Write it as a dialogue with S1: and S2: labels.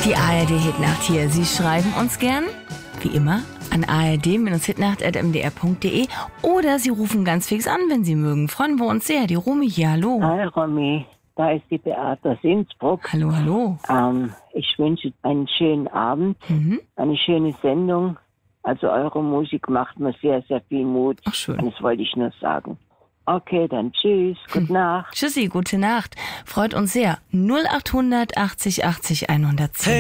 S1: Die ARD-Hitnacht hier. Sie schreiben uns gern, wie immer, an ard-hitnacht@mdr.de oder Sie rufen ganz fix an, wenn Sie mögen. Freuen wir uns sehr. Die Romy hier, hallo.
S2: Hi Romy, da ist die Beate aus Innsbruck.
S1: Hallo, hallo.
S2: Ich wünsche einen schönen Abend, eine schöne Sendung. Also eure Musik macht mir sehr, sehr viel Mut.
S1: Ach, schön.
S2: Das wollte ich nur sagen. Okay, dann tschüss, gute Nacht.
S1: Tschüssi, gute Nacht. Freut uns sehr. 0800 80 80 110.